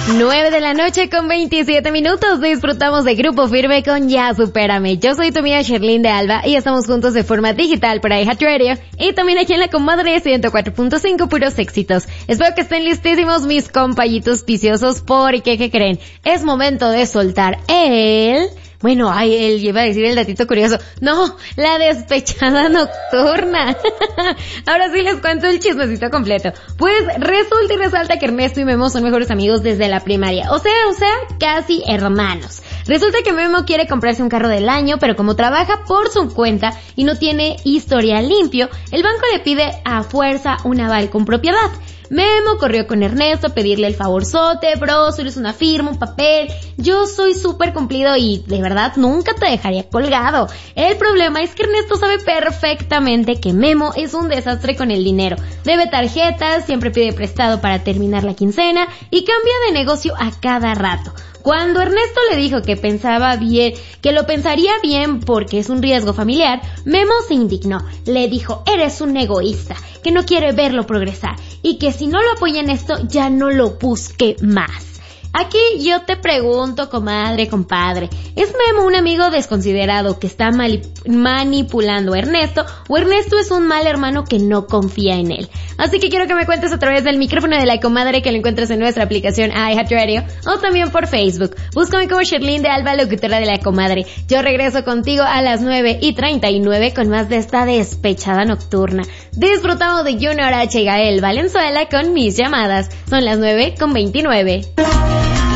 9 de la noche con 27 minutos. Disfrutamos de Grupo Firme con Ya Supérame. Yo soy tu amiga Sherlyn de Alba y estamos juntos de forma digital por iHeartRadio y también aquí en la comadre 104.5 puros éxitos. Espero que estén listísimos mis compañitos viciosos porque, ¿qué creen? Es momento de soltar él iba a decir el datito curioso. No, la despechada nocturna. Ahora sí les cuento el chismecito completo. Pues resulta y resalta que Ernesto y Memo son mejores amigos desde la primaria. O sea, casi hermanos. Resulta que Memo quiere comprarse un carro del año, pero como trabaja por su cuenta y no tiene historial limpio, el banco le pide a fuerza un aval con propiedad. Memo corrió con Ernesto a pedirle el favorzote, bro, solo es una firma, un papel. Yo soy súper cumplido y de verdad nunca te dejaría colgado. El problema es que Ernesto sabe perfectamente que Memo es un desastre con el dinero. Debe tarjetas, siempre pide prestado para terminar la quincena y cambia de negocio a cada rato. Cuando Ernesto le dijo que lo pensaría bien porque es un riesgo familiar, Memo se indignó. Le dijo, eres un egoísta, que no quiere verlo progresar y que si no lo apoya en esto, ya no lo busque más. Aquí yo te pregunto, comadre, compadre, ¿es Memo un amigo desconsiderado que está manipulando a Ernesto o Ernesto es un mal hermano que no confía en él? Así que quiero que me cuentes a través del micrófono de la comadre que lo encuentras en nuestra aplicación iHeartRadio o también por Facebook. Búscame como Sherlyn de Alba, locutora de la comadre. Yo regreso contigo a las 9:39 con más de esta despechada nocturna. Disfrutamos de Junior H y Gael Valenzuela con Mis Llamadas. Son las 9:29.